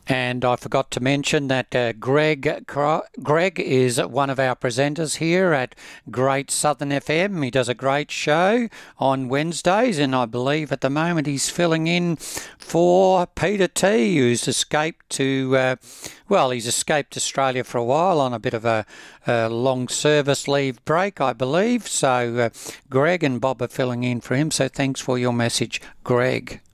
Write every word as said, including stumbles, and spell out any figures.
And I forgot to mention that uh, Greg Greg is one of our presenters here at Great Southern F M. He does a great show on Wednesdays, and I believe at the moment he's filling in for Peter T, who's escaped to, uh, well, he's escaped Australia for a while on a bit of a, a long service leave break, I believe. So uh, Greg and Bob are filling in for him. So thanks for your message, Greg.